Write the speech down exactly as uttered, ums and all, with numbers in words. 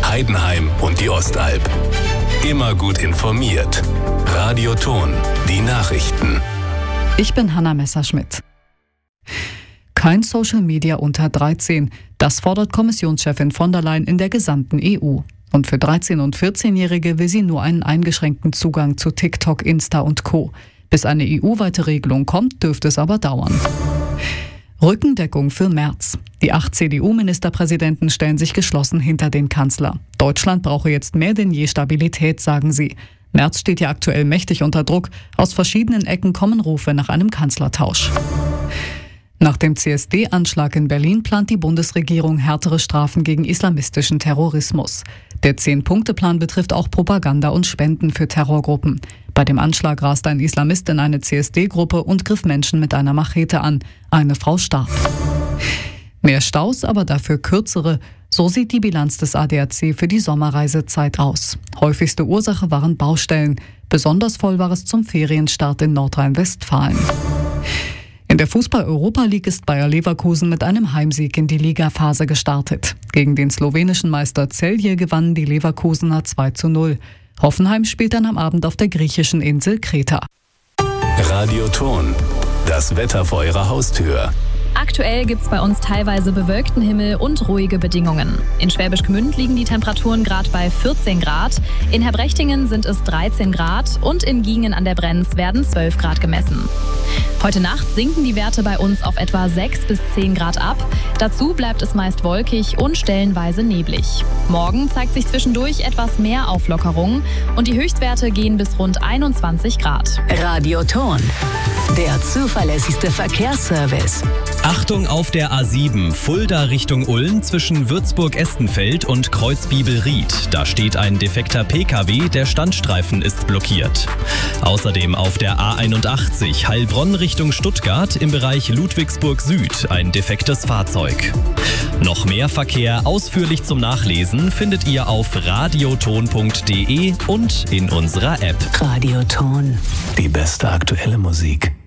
Heidenheim und die Ostalb. Immer gut informiert. Radio Ton, die Nachrichten. Ich bin Hanna Messerschmidt. Kein Social Media unter dreizehn. Das fordert Kommissionschefin von der Leyen in der gesamten E U. Und für dreizehn- und vierzehnjährige will sie nur einen eingeschränkten Zugang zu TikTok, Insta und Co. Bis eine E U-weite Regelung kommt, dürfte es aber dauern. Rückendeckung für Merz. Die acht C D U-Ministerpräsidenten stellen sich geschlossen hinter den Kanzler. Deutschland brauche jetzt mehr denn je Stabilität, sagen sie. Merz steht ja aktuell mächtig unter Druck. Aus verschiedenen Ecken kommen Rufe nach einem Kanzlertausch. Nach dem C S D-Anschlag in Berlin plant die Bundesregierung härtere Strafen gegen islamistischen Terrorismus. Der Zehn-Punkte-Plan betrifft auch Propaganda und Spenden für Terrorgruppen. Bei dem Anschlag raste ein Islamist in eine C S D-Gruppe und griff Menschen mit einer Machete an. Eine Frau starb. Mehr Staus, aber dafür kürzere. So sieht die Bilanz des A D A C für die Sommerreisezeit aus. Häufigste Ursache waren Baustellen. Besonders voll war es zum Ferienstart in Nordrhein-Westfalen. In der Fußball-Europa League ist Bayer Leverkusen mit einem Heimsieg in die Ligaphase gestartet. Gegen den slowenischen Meister Celje gewannen die Leverkusener zwei zu null. Hoffenheim spielt dann am Abend auf der griechischen Insel Kreta. Radio Ton, das Wetter vor Ihrer Haustür. Aktuell gibt es bei uns teilweise bewölkten Himmel und ruhige Bedingungen. In Schwäbisch Gmünd liegen die Temperaturen gerade bei vierzehn Grad, in Herbrechtingen sind es dreizehn Grad und in Giengen an der Brenz werden zwölf Grad gemessen. Heute Nacht sinken die Werte bei uns auf etwa sechs bis zehn Grad ab. Dazu bleibt es meist wolkig und stellenweise neblig. Morgen zeigt sich zwischendurch etwas mehr Auflockerung und die Höchstwerte gehen bis rund einundzwanzig Grad. Radio Ton, der zuverlässigste Verkehrsservice. Achtung auf der A sieben, Fulda Richtung Ulm zwischen Würzburg-Estenfeld und Kreuzbiebel-Ried. Da steht ein defekter P K W, der Standstreifen ist blockiert. Außerdem auf der A einundachtzig, Heilbronn Richtung Stuttgart im Bereich Ludwigsburg Süd ein defektes Fahrzeug. Noch mehr Verkehr ausführlich zum Nachlesen findet ihr auf radioton punkt de und in unserer App. Radio Ton. Die beste aktuelle Musik.